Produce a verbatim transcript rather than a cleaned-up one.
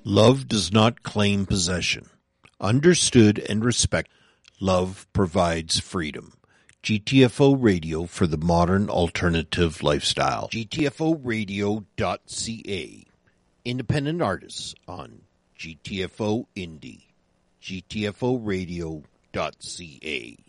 Love does not claim possession. Understood and respected, love provides freedom. G T F O Radio for the modern alternative lifestyle. G T F O radio dot C A. Independent artists on G T F O Indie. G T F O radio dot C A.